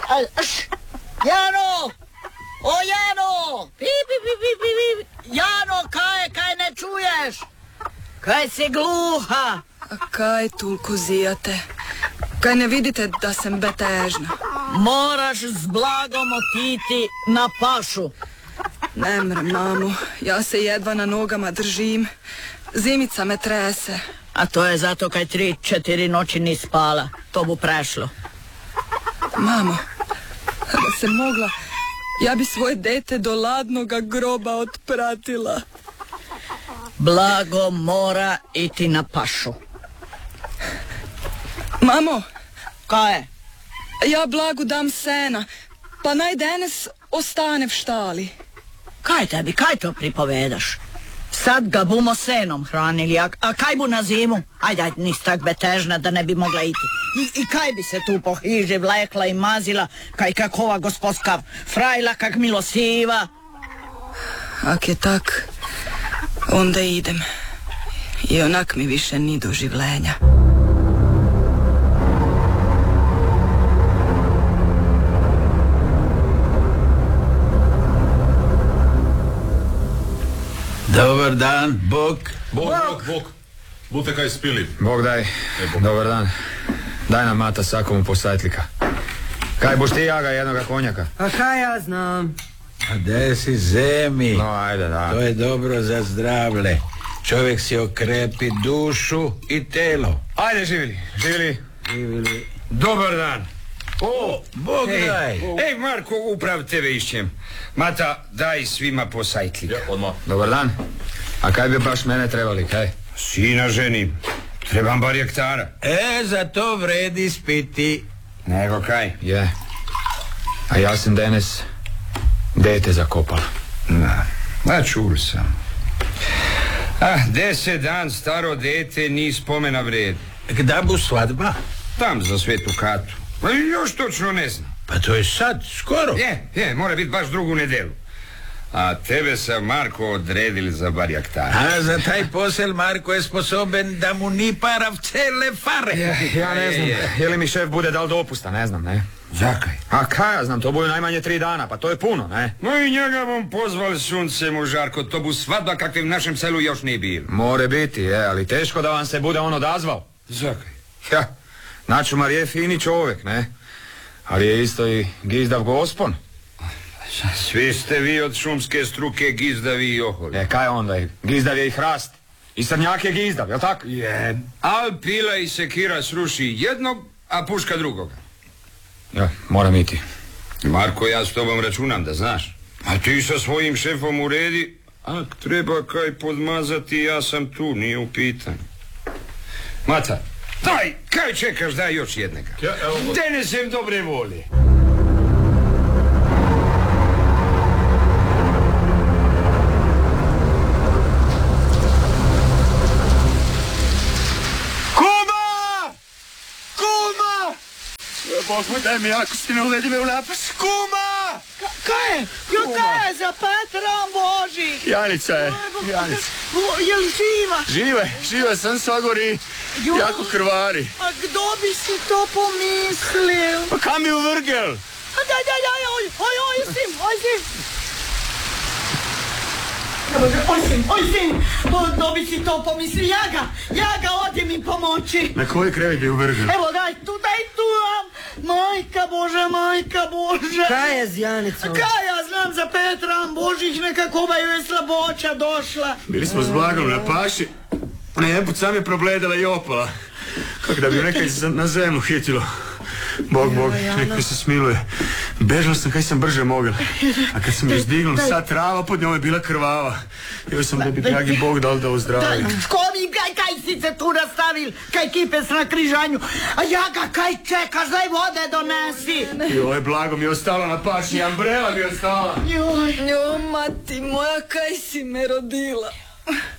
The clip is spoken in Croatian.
Jano! O Jano! Pi. Jano, kaj ne čuješ? Kaj si gluha? A kaj tulko zijate? Kaj ne vidite da sam betežna? Moraš s Blagom otiti na pašu. Ne mrem, mamo. Ja se jedva na nogama držim. Zimica me trese. A to je zato kaj 3-4 noći ni spala. To bu prešlo. Mamo, da sam mogla, ja bi svoje dete do ladnoga groba otpratila. Blago mora iti na pašu. Mamo, Kaj je? ja Blagu dam sena, pa naj danes ostane v štali. Kaj tebi, kaj to pripovedaš? Sad ga bumo senom hranili, a kaj bu na zimu? Ajde, nis tak betežna da ne bi mogla iti. I kaj bi se tu po hiži vlekla i mazila, kaj kakova gospodska frajla, kak milosiva? Ak je tak, onda idem. I onak mi više ni do življenja. Dobar dan, Bog. Bog. Bute kaj spili. Bog daj. Dobar dan. Daj nam Mata sakomu posajtlika. Kaj boš ti jaga jednoga konjaka? A kaj ja znam? A gdje si zemi? No, ajde, da. To je dobro za zdravlje. Čovjek si okrepi dušu i telo. Ajde, živili. Dobar dan. O, Bog daj. Ej, Marko, uprav tebe išćem. Mata, daj svima po sajtlik. Ja, odmah. Dobar dan. A kaj bi baš mene trebali, kaj? Sina ženi. Trebam bar hektara. Za to vredi spiti. Nego kaj? Je. A ja sam danas dete zakopala. Ma čul sam. 10 dan staro dete ni spomena vredi. Gda bu svadba? Tam za Svetu Katu. Ma još točno ne znam. Pa to je sad, skoro. Je, mora biti baš drugu nedelu. A tebe sam, Marko, odredili za bar hektara. A za taj posel Marko je sposoben da mu ni para v cele fare. Ja ne znam, je li mi šef bude dal dopusta, ne znam, ne? Zakaj? A kaj ja znam, to bude najmanje 3 dana, pa to je puno, ne? No i njega bom pozval sunce mu Žarko, to bu svadba kakve v našem selu još nije bilo. More biti, ali teško da vam se bude on odazvao. Zakaj? Ja, Načumar je fini čovjek, ne? Ali je isto i gizdav gospon. Svi ste vi od šumske struke gizdavi i oholi. Kaj onda? Gizdav je i hrast. I srnjak je gizdav, jel tako? Je. Al pila i sekira sruši jednog, a puška drugoga. Ja, moram iti. Marko, ja s tobom računam, da znaš. A ti sa svojim šefom uredi, ak treba kaj podmazati, ja sam tu, nije u pitanju. Mata, daj, kaj čekaš, daj još jednega. Ja, evo. Denesem dobre volje. Bog moj, daj mi jako si ne uledi me u napas. Kuma! Kaj je? Kaj je za Petrom Božih? Janica je. Janica. Je li živa? Živa sam sagori. Jako krvari. A kdo bi si to pomislil? Pa kam je u vrgel? Oj, sin, kdo bi si to pomislil? Ja ga odim im pomoći. Na koji krevet je u vrgel? Evo, daj tu. Majka Boža. Kaj je z Janicom? Kaj ja znam za Petram Božić, nekakova joj je slaboća došla. Bili smo s Blagom na paši. Ona jedan put sam je probledala i opala. Kako da bi nekaj na zemlju hitilo. Bog, nek mi se smiluje. Bežala sam kaj sam brže mogla. A kad sam je izdignula, sad trava pod njom je bila krvava. Joj sam da bi dragi Bog dal da ozdravi. Škovi, kaj si se tu nastavil, kaj kipes na križanju. A ja ga kaj čekaš, daj vode donesi. Joj, Blago mi je ostala na paši, Ambrela mi je ostala. Joj, mati moja, kaj si me rodila.